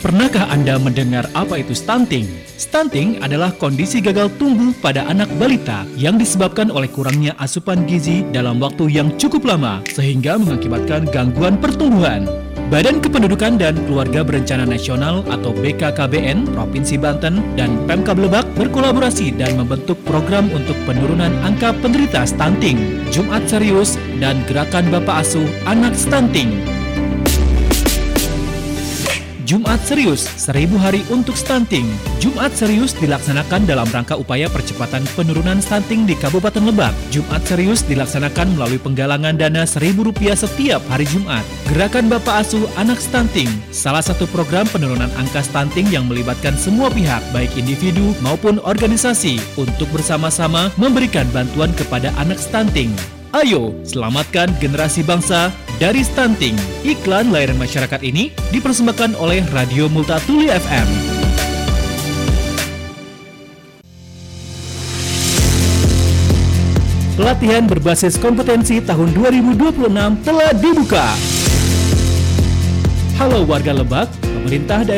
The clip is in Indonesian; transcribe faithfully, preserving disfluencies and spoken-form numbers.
Pernahkah Anda mendengar apa itu stunting? Stunting adalah kondisi gagal tumbuh pada anak balita yang disebabkan oleh kurangnya asupan gizi dalam waktu yang cukup lama sehingga mengakibatkan gangguan pertumbuhan. Badan Kependudukan dan Keluarga Berencana Nasional atau B K K B N Provinsi Banten dan Pemkab Lebak berkolaborasi dan membentuk program untuk penurunan angka penderita stunting, Jumat Serius, dan Gerakan Bapak Asuh Anak Stunting. Jumat Serius, seribu hari untuk stunting. Jumat Serius dilaksanakan dalam rangka upaya percepatan penurunan stunting di Kabupaten Lebak. Jumat Serius dilaksanakan melalui penggalangan dana seribu rupiah setiap hari Jumat. Gerakan Bapak Asuh Anak Stunting, salah satu program penurunan angka stunting yang melibatkan semua pihak, baik individu maupun organisasi, untuk bersama-sama memberikan bantuan kepada anak stunting. Ayo, selamatkan generasi bangsa dari stunting. Iklan layanan masyarakat ini dipersembahkan oleh Radio Multatuli F M. Pelatihan berbasis kompetensi tahun dua ribu dua puluh enam telah dibuka. Halo warga Lebak, pemerintah daerah